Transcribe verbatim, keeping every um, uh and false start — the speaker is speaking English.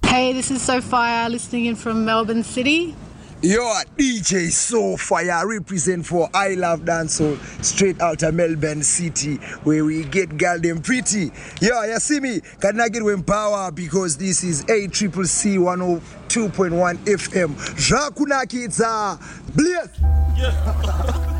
Hey, this is Sophia listening in from Melbourne City. Yo, D J Sophia represent for I Love Dancehall straight out of Melbourne City where we get girl them pretty. Yo, you see me? Can I get with power because this is A C C one oh two point one F M. Jakuna Kids, bless. Yeah.